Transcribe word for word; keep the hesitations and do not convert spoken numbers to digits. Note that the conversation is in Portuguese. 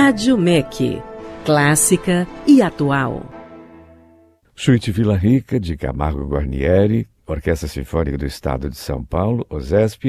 Rádio M E C, clássica e atual. Suíte Vila Rica, de Camargo Guarnieri, Orquestra Sinfônica do Estado de São Paulo, OSESP,